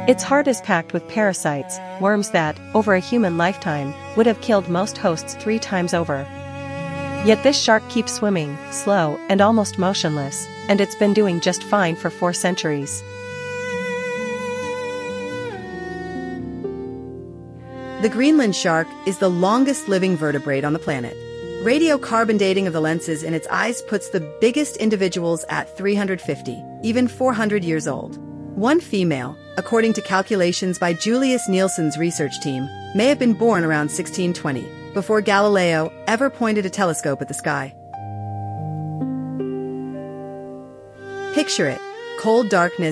Its heart is packed with parasites, worms that, over a human lifetime, would have killed most hosts 3 times over. Yet this shark keeps swimming, slow and almost motionless, and it's been doing just fine for 4 centuries. The Greenland shark is the longest living vertebrate on the planet. Radiocarbon dating of the lenses in its eyes puts the biggest individuals at 350, even 400 years old. One female, according to calculations by Julius Nielsen's research team, may have been born around 1620, before Galileo ever pointed a telescope at the sky. Picture it: cold darkness,